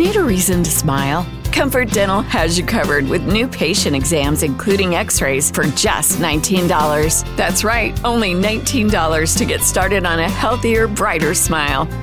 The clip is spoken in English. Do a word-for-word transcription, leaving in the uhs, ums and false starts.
need a reason to smile? Comfort Dental has you covered with new patient exams, including x-rays, for just nineteen dollars. That's right, only nineteen dollars to get started on a healthier, brighter smile.